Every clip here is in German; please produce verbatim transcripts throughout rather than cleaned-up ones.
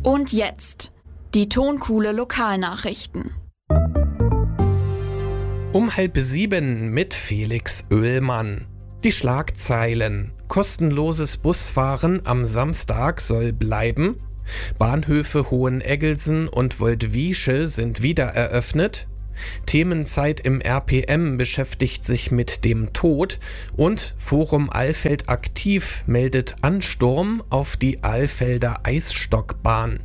Und jetzt die Tonkuhle Lokalnachrichten. Um halb sieben mit Felix Oehlmann. Die Schlagzeilen: Kostenloses Busfahren am Samstag soll bleiben. Bahnhöfe Hoheneggelsen und Woldwiesche sind wieder eröffnet. Themenzeit im R P M beschäftigt sich mit dem Tod. Und Forum Alfeld aktiv meldet Ansturm auf die Alfelder Eisstockbahn.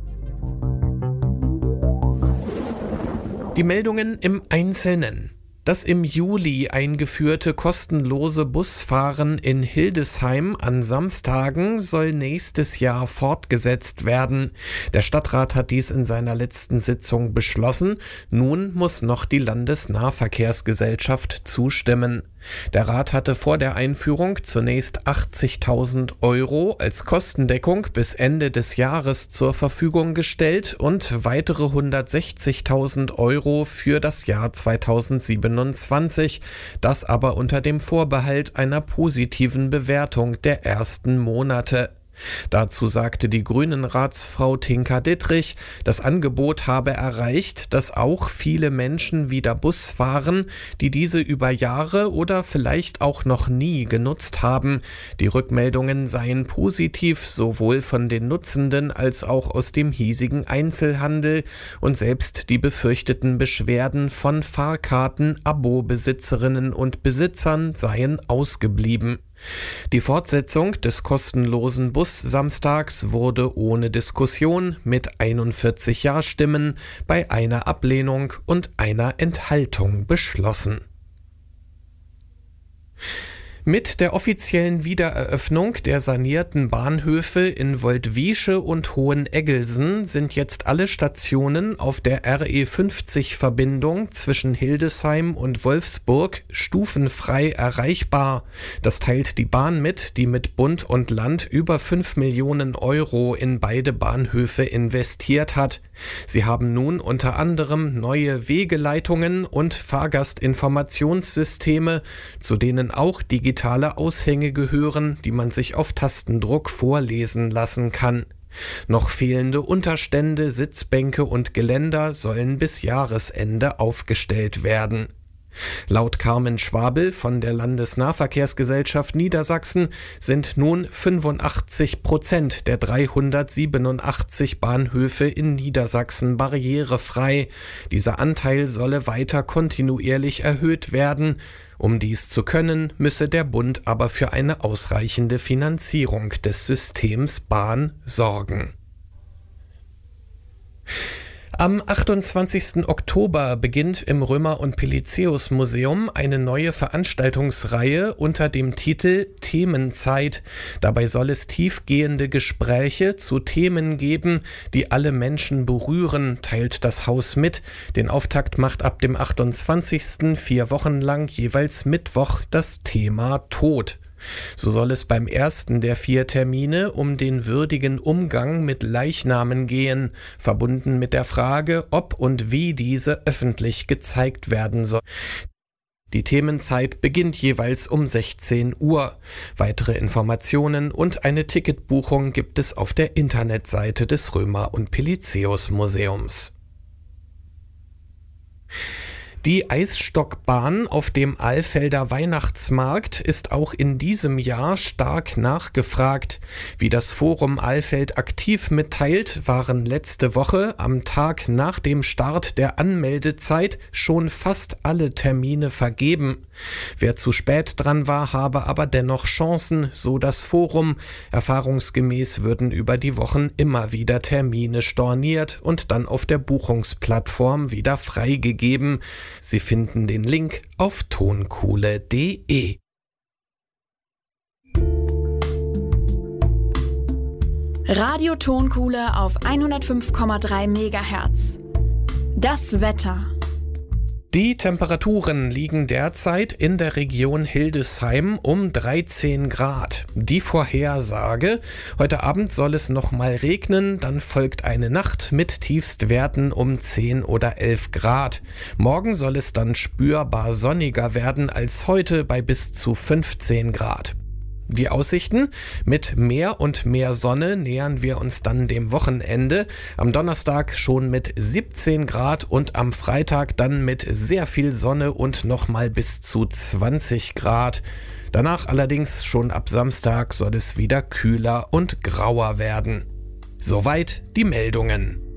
Die Meldungen im Einzelnen. Das im Juli eingeführte kostenlose Busfahren in Hildesheim an Samstagen soll nächstes Jahr fortgesetzt werden. Der Stadtrat hat dies in seiner letzten Sitzung beschlossen. Nun muss noch die Landesnahverkehrsgesellschaft zustimmen. Der Rat hatte vor der Einführung zunächst achtzigtausend Euro als Kostendeckung bis Ende des Jahres zur Verfügung gestellt und weitere hundertsechzigtausend Euro für das Jahr zweitausendsiebenundzwanzig, das aber unter dem Vorbehalt einer positiven Bewertung der ersten Monate. Dazu sagte die Grünen-Ratsfrau Tinka Dittrich, das Angebot habe erreicht, dass auch viele Menschen wieder Bus fahren, die diese über Jahre oder vielleicht auch noch nie genutzt haben. Die Rückmeldungen seien positiv, sowohl von den Nutzenden als auch aus dem hiesigen Einzelhandel, und selbst die befürchteten Beschwerden von Fahrkarten-Abo-Besitzerinnen und Besitzern seien ausgeblieben. Die Fortsetzung des kostenlosen Bus-Samstags wurde ohne Diskussion mit einundvierzig Ja-Stimmen bei einer Ablehnung und einer Enthaltung beschlossen. Mit der offiziellen Wiedereröffnung der sanierten Bahnhöfe in Woldwiesche und Hoheneggelsen sind jetzt alle Stationen auf der R E fünfzig Verbindung zwischen Hildesheim und Wolfsburg stufenfrei erreichbar. Das teilt die Bahn mit, die mit Bund und Land über fünf Millionen Euro in beide Bahnhöfe investiert hat. Sie haben nun unter anderem neue Wegeleitungen und Fahrgastinformationssysteme, zu denen auch digitale digitale Aushänge gehören, die man sich auf Tastendruck vorlesen lassen kann. Noch fehlende Unterstände, Sitzbänke und Geländer sollen bis Jahresende aufgestellt werden. Laut Carmen Schwabel von der Landesnahverkehrsgesellschaft Niedersachsen sind nun fünfundachtzig Prozent der dreihundertsiebenundachtzig Bahnhöfe in Niedersachsen barrierefrei. Dieser Anteil solle weiter kontinuierlich erhöht werden. Um dies zu können, müsse der Bund aber für eine ausreichende Finanzierung des Systems Bahn sorgen. Am achtundzwanzigsten Oktober beginnt im Römer- und Pelizaeus-Museum eine neue Veranstaltungsreihe unter dem Titel Themenzeit. Dabei soll es tiefgehende Gespräche zu Themen geben, die alle Menschen berühren, teilt das Haus mit. Den Auftakt macht ab dem achtundzwanzigsten vier Wochen lang jeweils Mittwoch das Thema Tod. So soll es beim ersten der vier Termine um den würdigen Umgang mit Leichnamen gehen, verbunden mit der Frage, ob und wie diese öffentlich gezeigt werden soll. Die Themenzeit beginnt jeweils um sechzehn Uhr. Weitere Informationen und eine Ticketbuchung gibt es auf der Internetseite des Römer- und Pelizaeus-Museums. Die Eisstockbahn auf dem Alfelder Weihnachtsmarkt ist auch in diesem Jahr stark nachgefragt. Wie das Forum Alfeld aktiv mitteilt, waren letzte Woche am Tag nach dem Start der Anmeldezeit schon fast alle Termine vergeben. Wer zu spät dran war, habe aber dennoch Chancen, so das Forum. Erfahrungsgemäß würden über die Wochen immer wieder Termine storniert und dann auf der Buchungsplattform wieder freigegeben. Sie finden den Link auf tonkuhle punkt de. Radio Tonkuhle auf hundertfünf Komma drei Megahertz. Das Wetter. Die Temperaturen liegen derzeit in der Region Hildesheim um dreizehn Grad. Die Vorhersage: Heute Abend soll es noch mal regnen, dann folgt eine Nacht mit Tiefstwerten um zehn oder elf Grad. Morgen soll es dann spürbar sonniger werden als heute bei bis zu fünfzehn Grad. Die Aussichten: Mit mehr und mehr Sonne nähern wir uns dann dem Wochenende. Am Donnerstag schon mit siebzehn Grad und am Freitag dann mit sehr viel Sonne und nochmal bis zu zwanzig Grad. Danach allerdings schon ab Samstag soll es wieder kühler und grauer werden. Soweit die Meldungen.